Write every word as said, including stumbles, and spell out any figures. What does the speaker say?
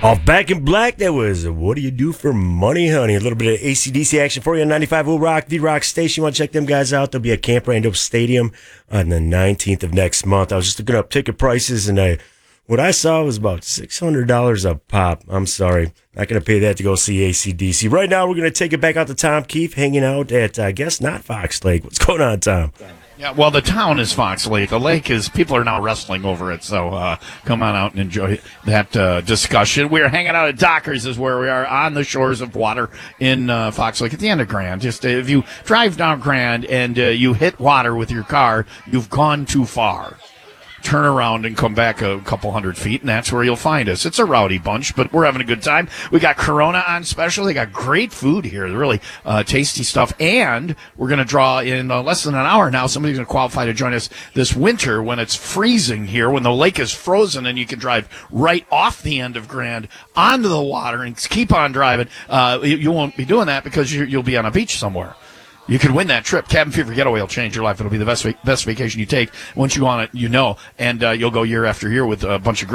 Off Back in Black, that was What Do You Do for Money, Honey? A little bit of A C D C action for you on ninety-five will Rock, the Rock Station. You want to check them guys out? There'll be a Camp Randall Stadium on the nineteenth of next month. I was just looking up ticket prices, and I, what I saw was about six hundred dollars a pop. I'm sorry. Not going to pay that to go see A C D C. Right now, we're going to take it back out to Tom Keefe, hanging out at, I guess, not Fox Lake. What's going on, Tom? Yeah, well, the town is Fox Lake. The lake is, people are now wrestling over it, so uh, come on out and enjoy that uh, discussion. We're hanging out at Dockers is where we are, on the shores of water in uh, Fox Lake at the end of Grand. Just uh, if you drive down Grand and uh, you hit water with your car, you've gone too far. Turn around and come back a couple hundred feet, and that's where you'll find us. It's a rowdy bunch, but we're having a good time. We got Corona on special. They got great food here, really uh, tasty stuff. And we're going to draw in uh, less than an hour now. Somebody's going to qualify to join us this winter when it's freezing here, when the lake is frozen, and you can drive right off the end of Grand onto the water and keep on driving. Uh, you, you won't be doing that because you, you'll be on a beach somewhere. You could win that trip. Cabin Fever Getaway will change your life. It'll be the best best vacation you take. Once you go on it, you know, and uh, you'll go year after year with a bunch of